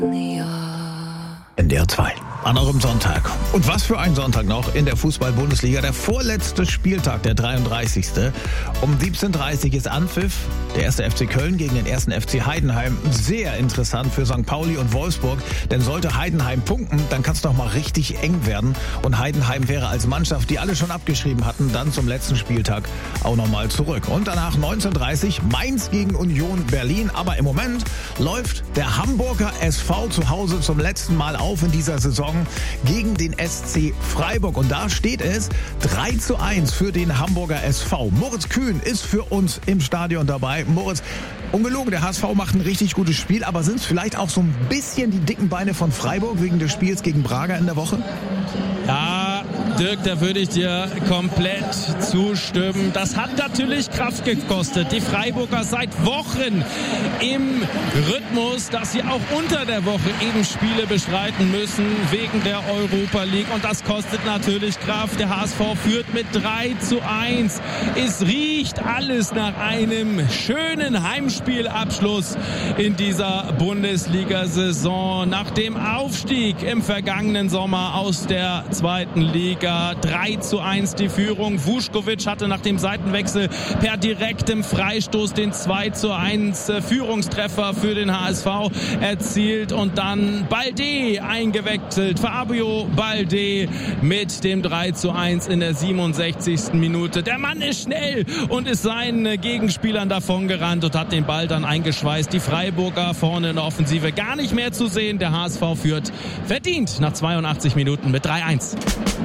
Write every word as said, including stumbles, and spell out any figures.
N D R zwei. An eurem Sonntag. Und was für ein Sonntag noch in der Fußball-Bundesliga. Der vorletzte Spieltag, der dreiunddreißigste Um siebzehn Uhr dreißig ist Anpfiff. Der erste F C Köln gegen den ersten F C Heidenheim. Sehr interessant für Sankt Pauli und Wolfsburg. Denn sollte Heidenheim punkten, dann kann es doch mal richtig eng werden. Und Heidenheim wäre als Mannschaft, die alle schon abgeschrieben hatten, dann zum letzten Spieltag auch nochmal zurück. Und danach neunzehn Uhr dreißig Mainz gegen Union Berlin. Aber im Moment läuft der Hamburger S V zu Hause zum letzten Mal auf in dieser Saison gegen den S C Freiburg. Und da steht es drei zu eins für den Hamburger S V. Moritz Kühn ist für uns im Stadion dabei. Moritz, ungelogen, der H S V macht ein richtig gutes Spiel, aber sind es vielleicht auch so ein bisschen die dicken Beine von Freiburg wegen des Spiels gegen Braga in der Woche? Ja, Dirk, da würde ich dir komplett zustimmen. Das hat natürlich Kraft gekostet. Die Freiburger seit Wochen im Rhythmus, dass sie auch unter der Woche eben Spiele bestreiten müssen wegen der Europa League. Und das kostet natürlich Kraft. Der H S V führt mit drei zu eins. Es riecht alles nach einem schönen Heimspielabschluss in dieser Bundesliga-Saison. Nach dem Aufstieg im vergangenen Sommer aus der zweiten Liga. drei zu eins die Führung. Vuskovic hatte nach dem Seitenwechsel per direktem Freistoß den zwei zu eins Führungstreffer für den H S V erzielt und dann Balde eingewechselt. Fabio Balde mit dem drei zu eins in der siebenundsechzigsten Minute. Der Mann ist schnell und ist seinen Gegenspielern davongerannt und hat den Ball dann eingeschweißt. Die Freiburger vorne in der Offensive gar nicht mehr zu sehen. Der H S V führt verdient nach zweiundachtzig Minuten mit drei eins.